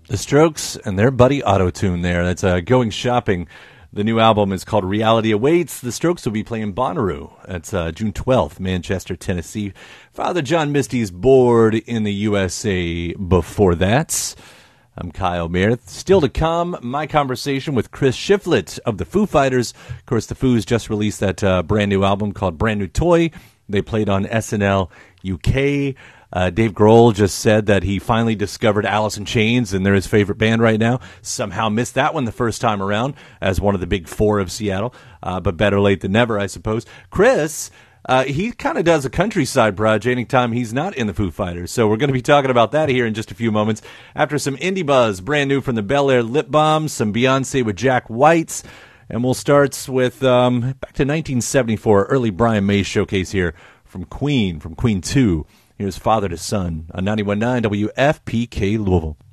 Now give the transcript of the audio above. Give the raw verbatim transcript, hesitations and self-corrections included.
The Strokes and their buddy Auto-Tune there. That's uh, Going Shopping. The new album is called Reality Awaits. The Strokes will be playing Bonnaroo. That's uh, June twelfth, Manchester, Tennessee. Father John Misty's Board in the U S A before that. I'm Kyle Meredith. Still to come, my conversation with Chris Shiflett of the Foo Fighters. Of course, the Foos just released that uh, brand new album called Brand New Toy. They played on S N L U K. Uh, Dave Grohl just said that he finally discovered Alice in Chains, and they're his favorite band right now. Somehow missed that one the first time around as one of the big four of Seattle, uh, but better late than never, I suppose. Chris, uh, he kind of does a countryside project anytime he's not in the Foo Fighters, so we're going to be talking about that here in just a few moments. After some indie buzz, brand new from the Bel Air Lip Balm, some Beyonce with Jack White, and we'll start with um, back to nineteen seventy-four, early Brian May showcase here from Queen, from Queen two. Here's Father to Son on ninety-one point nine W F P K Louisville.